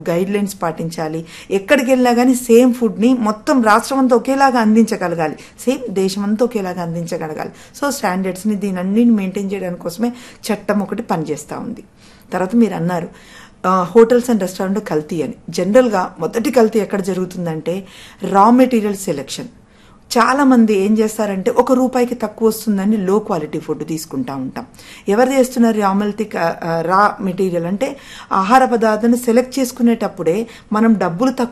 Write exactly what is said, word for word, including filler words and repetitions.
Guide lines పాటించాలి. ఎక్కడికి వెళ్ళినా కానీ సేమ్ ఫుడ్ని మొత్తం రాష్ట్రం అంతా ఒకేలాగా అందించగలగాలి, సేమ్ దేశం అంతా ఒకేలాగా అందించగలగాలి. సో స్టాండర్డ్స్ని దీని అన్నింటిని మెయింటైన్ చేయడానికి కోసమే చట్టం ఒకటి పనిచేస్తూ ఉంది. తర్వాత మీరు అన్నారు హోటల్స్ అండ్ రెస్టారెంట్ కల్తీ అని. జనరల్గా మొదటి కల్తీ ఎక్కడ జరుగుతుందంటే రా మెటీరియల్ సెలెక్షన్. చాలా మంది ఏం చేస్తారంటే ఒక రూపాయికి తక్కువ వస్తుందని లో క్వాలిటీ ఫుడ్ తీసుకుంటా ఉంటాం. ఎవరు చేస్తున్నారు రామల్తి రా మెటీరియల్ అంటే ఆహార పదార్థాన్ని సెలెక్ట్ చేసుకునేటప్పుడే మనం డబ్బులు తక్కువ